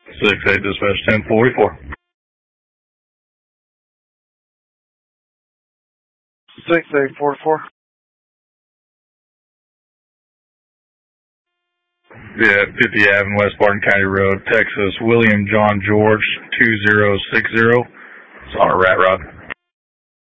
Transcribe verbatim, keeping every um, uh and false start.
six eight dispatch ten forty-four. six eight four four. Yeah, fifty Avenue, West Barton County Road, Texas. William John George two zero six zero. It's on a rat rod.